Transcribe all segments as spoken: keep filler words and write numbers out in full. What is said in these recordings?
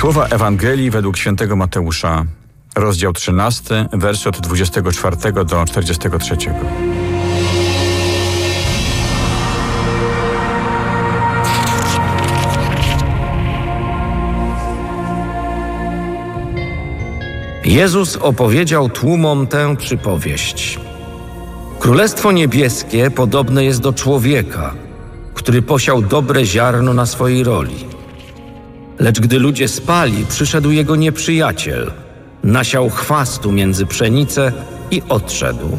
Słowa Ewangelii według świętego Mateusza, rozdział trzynasty, wersy od dwudziestego czwartego do czterdziestego trzeciego. Jezus opowiedział tłumom tę przypowieść. Królestwo niebieskie podobne jest do człowieka, który posiał dobre ziarno na swojej roli. Lecz gdy ludzie spali, przyszedł jego nieprzyjaciel, nasiał chwastu między pszenicę i odszedł.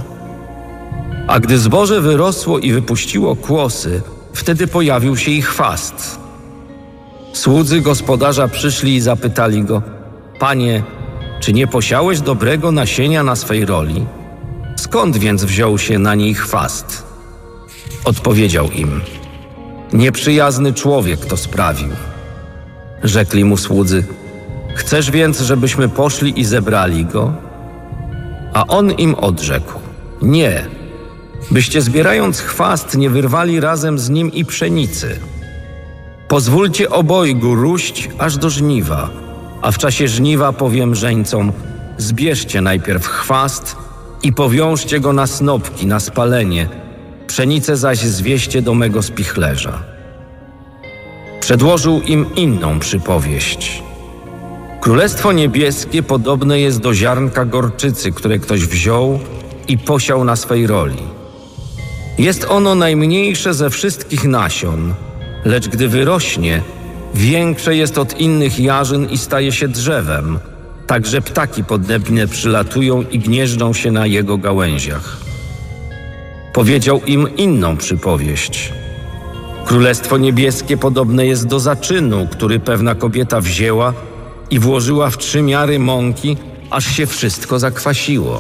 A gdy zboże wyrosło i wypuściło kłosy, wtedy pojawił się i chwast. Słudzy gospodarza przyszli i zapytali go: Panie, czy nie posiałeś dobrego nasienia na swej roli? Skąd więc wziął się na niej chwast? Odpowiedział im: Nieprzyjazny człowiek to sprawił. Rzekli mu słudzy: Chcesz więc, żebyśmy poszli i zebrali go? A on im odrzekł: Nie, byście zbierając chwast nie wyrwali razem z nim i pszenicy. Pozwólcie obojgu róść aż do żniwa, a w czasie żniwa powiem żeńcom: Zbierzcie najpierw chwast i powiążcie go na snopki, na spalenie, pszenicę zaś zwieście do mego spichlerza. Przedłożył im inną przypowieść. Królestwo niebieskie podobne jest do ziarnka gorczycy, które ktoś wziął i posiał na swej roli. Jest ono najmniejsze ze wszystkich nasion, lecz gdy wyrośnie, większe jest od innych jarzyn i staje się drzewem, tak że ptaki podnebne przylatują i gnieżdżą się na jego gałęziach. Powiedział im inną przypowieść. Królestwo niebieskie podobne jest do zaczynu, który pewna kobieta wzięła i włożyła w trzy miary mąki, aż się wszystko zakwasiło.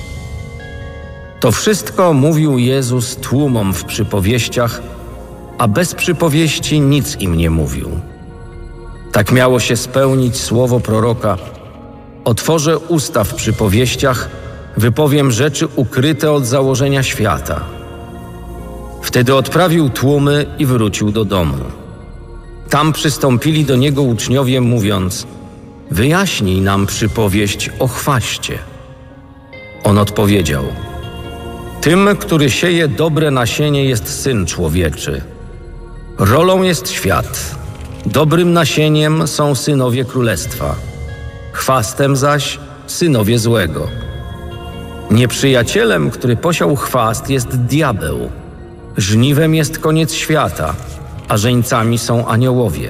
To wszystko mówił Jezus tłumom w przypowieściach, a bez przypowieści nic im nie mówił. Tak miało się spełnić słowo proroka: Otworzę usta w przypowieściach, wypowiem rzeczy ukryte od założenia świata. Wtedy odprawił tłumy i wrócił do domu. Tam przystąpili do niego uczniowie, mówiąc: Wyjaśnij nam przypowieść o chwaście. On odpowiedział: Tym, który sieje dobre nasienie, jest Syn Człowieczy. Rolą jest świat, dobrym nasieniem są synowie królestwa, chwastem zaś synowie złego. Nieprzyjacielem, który posiał chwast, jest diabeł. Żniwem jest koniec świata, a żeńcami są aniołowie.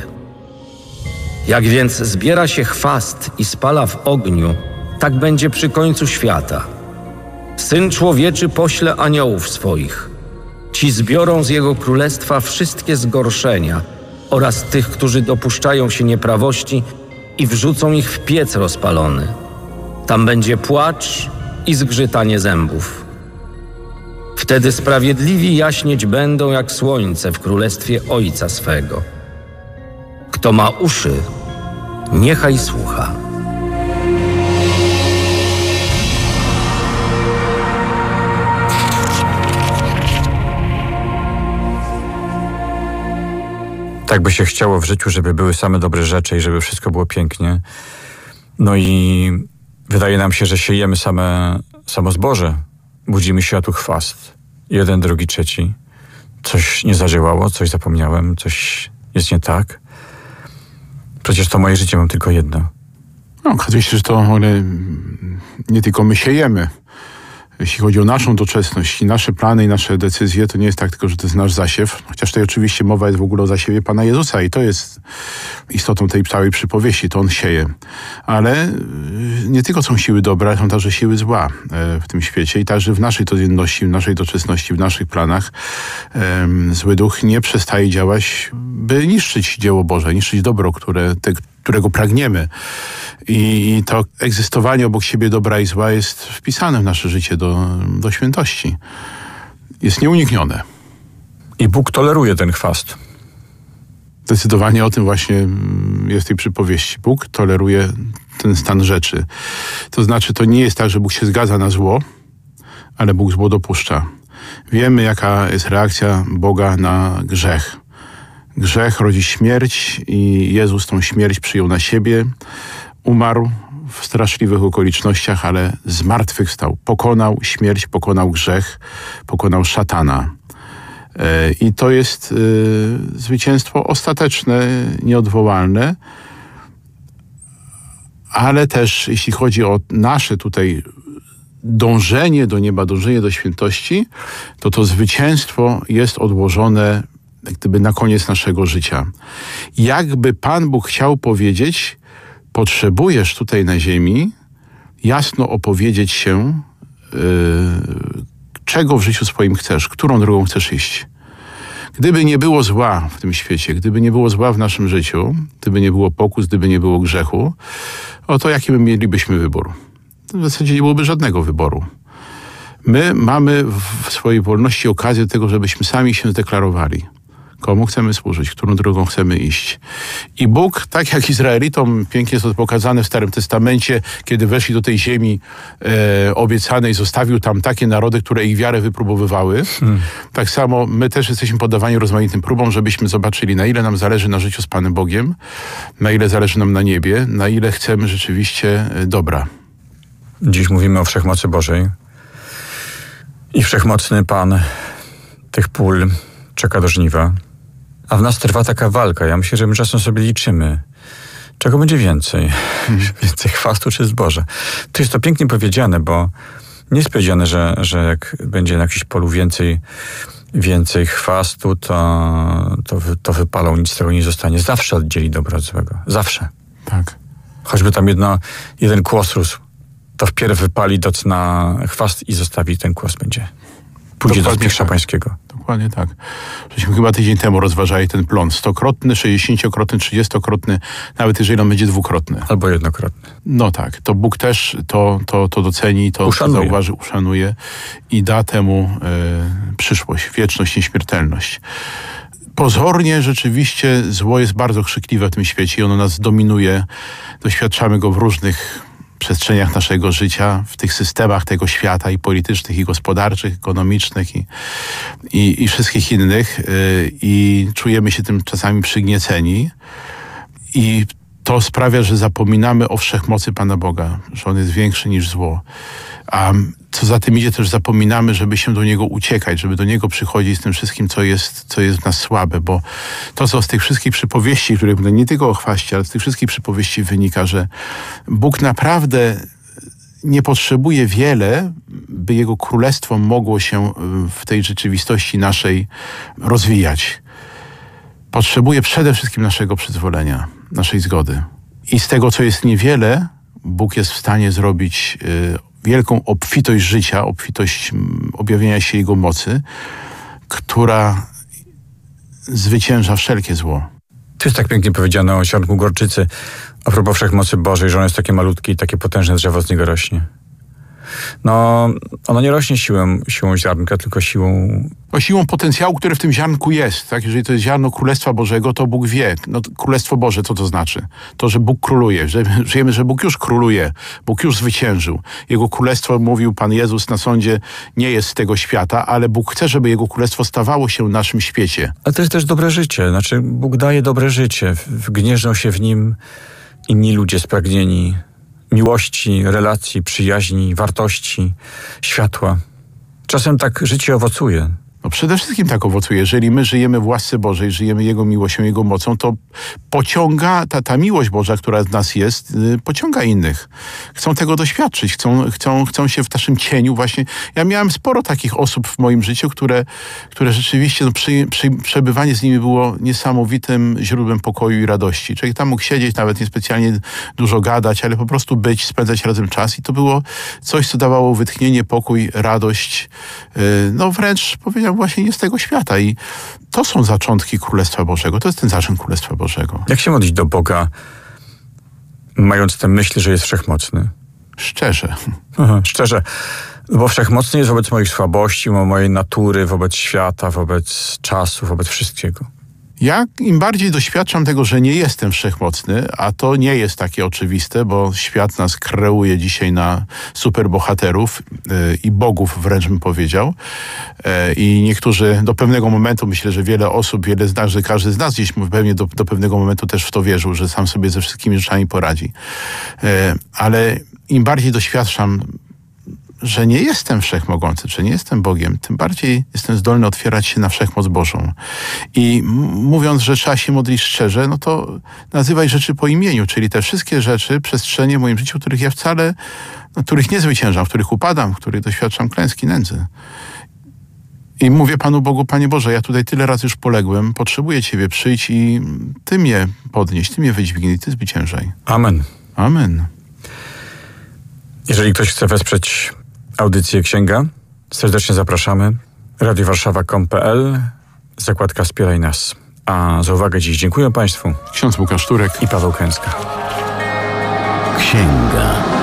Jak więc zbiera się chwast i spala w ogniu, tak będzie przy końcu świata. Syn Człowieczy pośle aniołów swoich. Ci zbiorą z jego królestwa wszystkie zgorszenia oraz tych, którzy dopuszczają się nieprawości, i wrzucą ich w piec rozpalony. Tam będzie płacz i zgrzytanie zębów. Wtedy sprawiedliwi jaśnieć będą jak słońce w królestwie Ojca swego. Kto ma uszy, niechaj słucha. Tak by się chciało w życiu, żeby były same dobre rzeczy i żeby wszystko było pięknie. No i wydaje nam się, że siejemy same, samo zboże. Budzimy się, a tu chwast. Jeden, drugi, trzeci. Coś nie zadziałało, coś zapomniałem, coś jest nie tak. Przecież to moje życie, mam tylko jedno. No, okazuje się, że to ale nie tylko my siejemy. Jeśli chodzi o naszą doczesność i nasze plany i nasze decyzje, to nie jest tak tylko, że to jest nasz zasiew. Chociaż tutaj oczywiście mowa jest w ogóle o zasiewie Pana Jezusa i to jest istotą tej całej przypowieści, to On sieje. Ale nie tylko są siły dobre, ale są także siły zła w tym świecie i także w naszej codzienności, w naszej doczesności, w naszych planach zły duch nie przestaje działać, by niszczyć dzieło Boże, niszczyć dobro, które, te, którego pragniemy. I to egzystowanie obok siebie dobra i zła jest wpisane w nasze życie do, do świętości. Jest nieuniknione. I Bóg toleruje ten chwast. Zdecydowanie o tym właśnie jest w tej przypowieści. Bóg toleruje ten stan rzeczy. To znaczy, to nie jest tak, że Bóg się zgadza na zło, ale Bóg zło dopuszcza. Wiemy, jaka jest reakcja Boga na grzech. Grzech rodzi śmierć i Jezus tą śmierć przyjął na siebie. Umarł w straszliwych okolicznościach, ale zmartwychwstał. Pokonał śmierć, pokonał grzech, pokonał szatana. I to jest zwycięstwo ostateczne, nieodwołalne. Ale też jeśli chodzi o nasze tutaj dążenie do nieba, dążenie do świętości, to to zwycięstwo jest odłożone jak gdyby na koniec naszego życia. Jakby Pan Bóg chciał powiedzieć, potrzebujesz tutaj na ziemi jasno opowiedzieć się, yy, czego w życiu swoim chcesz, którą drogą chcesz iść. Gdyby nie było zła w tym świecie, gdyby nie było zła w naszym życiu, gdyby nie było pokus, gdyby nie było grzechu, o to jaki my mielibyśmy wybór? W zasadzie nie byłoby żadnego wyboru. My mamy w swojej wolności okazję do tego, żebyśmy sami się zdeklarowali. Komu chcemy służyć, którą drogą chcemy iść. I Bóg, tak jak Izraelitom, pięknie jest to pokazane w Starym Testamencie, kiedy weszli do tej ziemi e, obiecanej, zostawił tam takie narody, które ich wiarę wypróbowywały. Hmm. Tak samo my też jesteśmy poddawani rozmaitym próbom, żebyśmy zobaczyli, na ile nam zależy na życiu z Panem Bogiem, na ile zależy nam na niebie, na ile chcemy rzeczywiście dobra. Dziś mówimy o Wszechmocy Bożej. I Wszechmocny Pan tych pól czeka do żniwa. A w nas trwa taka walka. Ja myślę, że my czasem sobie liczymy, czego będzie więcej. Hmm. Więcej chwastu czy zboża. To jest to pięknie powiedziane, bo nie jest powiedziane, że, że jak będzie na jakimś polu więcej, więcej chwastu, to, to, to wypalą, nic z tego nie zostanie. Zawsze oddzieli dobro od złego. Zawsze. Tak. Choćby tam jedno, jeden kłos rósł, to wpierw wypali doc na chwast i zostawi ten kłos będzie. Pójdzie do Zbieża tak. Pańskiego. Dokładnie tak. Żeśmy chyba tydzień temu rozważali ten plon. Stokrotny, sześćdziesięciokrotny, trzydziestokrotny, nawet jeżeli on będzie dwukrotny. Albo jednokrotny. No tak. To Bóg też to, to, to doceni, to, to zauważy, uszanuje i da temu y, przyszłość, wieczność, nieśmiertelność. Pozornie rzeczywiście zło jest bardzo krzykliwe w tym świecie i ono nas dominuje. Doświadczamy go w różnych przestrzeniach naszego życia, w tych systemach tego świata i politycznych, i gospodarczych, ekonomicznych i, i, i wszystkich innych. Yy, I czujemy się tym czasami przygnieceni. I to sprawia, że zapominamy o wszechmocy Pana Boga, że On jest większy niż zło. A co za tym idzie, też zapominamy, żeby się do Niego uciekać, żeby do Niego przychodzić z tym wszystkim, co jest, co jest w nas słabe, bo to, co z tych wszystkich przypowieści, które nie tylko o chwaście, ale z tych wszystkich przypowieści wynika, że Bóg naprawdę nie potrzebuje wiele, by Jego Królestwo mogło się w tej rzeczywistości naszej rozwijać. Potrzebuje przede wszystkim naszego przyzwolenia, naszej zgody. I z tego, co jest niewiele, Bóg jest w stanie zrobić y, wielką obfitość życia, obfitość objawienia się Jego mocy, która zwycięża wszelkie zło. To jest tak pięknie powiedziane o ziarnku gorczycy, a propos Wszechmocy Bożej, że ono jest takie malutkie i takie potężne drzewo z niego rośnie. No, ono nie rośnie siłą, siłą ziarnka, tylko siłą... O siłą potencjału, który w tym ziarnku jest. Tak? Jeżeli to jest ziarno Królestwa Bożego, to Bóg wie. No, Królestwo Boże, co to znaczy? To, że Bóg króluje. Że wiemy, że Bóg już króluje. Bóg już zwyciężył. Jego Królestwo, mówił Pan Jezus na sądzie, nie jest z tego świata, ale Bóg chce, żeby Jego Królestwo stawało się w naszym świecie. Ale to jest też dobre życie. Znaczy, Bóg daje dobre życie. Gnieżdżą się w nim inni ludzie spragnieni miłości, relacji, przyjaźni, wartości, światła. Czasem tak życie owocuje. No przede wszystkim tak owocuje. Jeżeli my żyjemy w łasce Bożej, żyjemy Jego miłością, Jego mocą, to pociąga, ta, ta miłość Boża, która w nas jest, yy, pociąga innych. Chcą tego doświadczyć, chcą, chcą, chcą się w naszym cieniu właśnie. Ja miałem sporo takich osób w moim życiu, które, które rzeczywiście, no, przy, przy, przebywanie z nimi było niesamowitym źródłem pokoju i radości. Człowiek tam mógł siedzieć, nawet niespecjalnie dużo gadać, ale po prostu być, spędzać razem czas i to było coś, co dawało wytchnienie, pokój, radość. Yy, no wręcz powiedziałbym, właśnie nie z tego świata i to są zaczątki Królestwa Bożego. To jest ten zaczątek Królestwa Bożego. Jak się modlić do Boga, mając tę myśl, że jest wszechmocny? Szczerze. Aha, szczerze. Bo wszechmocny jest wobec moich słabości, mojej natury, wobec świata, wobec czasu, wobec wszystkiego. Ja im bardziej doświadczam tego, że nie jestem wszechmocny, a to nie jest takie oczywiste, bo świat nas kreuje dzisiaj na superbohaterów yy, i bogów wręcz bym powiedział. Yy, I niektórzy do pewnego momentu, myślę, że wiele osób, wiele z nas, że każdy z nas gdzieś pewnie do, do pewnego momentu też w to wierzył, że sam sobie ze wszystkimi rzeczami poradzi. Yy, ale im bardziej doświadczam, że nie jestem wszechmogący, że nie jestem Bogiem, tym bardziej jestem zdolny otwierać się na wszechmoc Bożą. I m- mówiąc, że trzeba się modlić szczerze, no to nazywaj rzeczy po imieniu, czyli te wszystkie rzeczy, przestrzenie w moim życiu, których ja wcale, no, których nie zwyciężam, w których upadam, w których doświadczam klęski, nędzy. I mówię Panu Bogu, Panie Boże, ja tutaj tyle razy już poległem, potrzebuję Ciebie, przyjdź i Ty mnie podnieś, Ty mnie wydźwignij, Ty zwyciężaj. Amen. Amen. Jeżeli ktoś chce wesprzeć audycję Księga, serdecznie zapraszamy. radio warszawa kropka com kropka p l, zakładka Wspieraj nas. A za uwagę dziś dziękuję Państwu Ksiądz Łukasz Turek i Paweł Kęska. Księga.